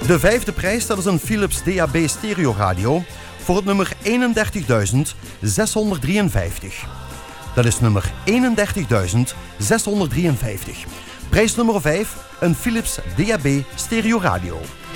De vijfde prijs, dat is een Philips DAB stereoradio voor het nummer 31.653. Dat is nummer 31.653. Prijs nummer 5, een Philips DAB stereoradio.